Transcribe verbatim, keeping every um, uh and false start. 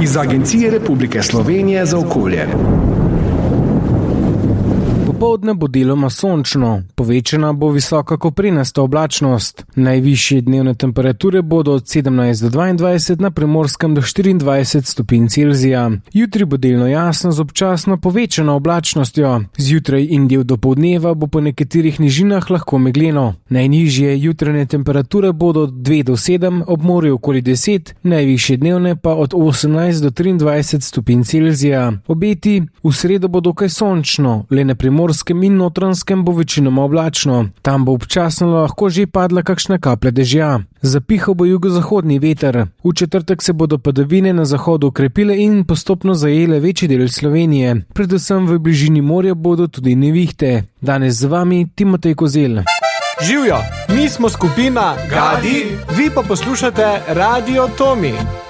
iz Agencije Republike Slovenije za okolje. Popoldne bo deloma sončno, povečana bo visoka koprenasta oblačnost. Najvišje dnevne temperature bodo od sedemnajst do dvaindvajset, na Primorskem do štiriindvajset stopinj Celzija. Jutri bo delno jasno z občasno povečano oblačnostjo. Zjutraj in del dopoldneva bo po nekaterih nižinah lahko megleno. Najnižje jutranje temperature bodo od dve do sedem, ob morju okoli deset, najvišje dnevne pa od osemnajst do triindvajset stopinj Celzija. Obeti v sredo bo dokaj sončno, le na Primorskem in Notranjskem bo večinoma oblačno. Tam bo občasno lahko že padla kakšna kaplja dežja. Zapihal bo jugozahodni veter. V četrtek se bodo padavine na zahodu okrepile in postopno zajele večji del Slovenije. Predvsem v bližini morja bodo tudi nevihte. Danes z vami Timotej Kozelj. Živjo, mi smo skupina Gadi, vi pa poslušate Radio Tomi.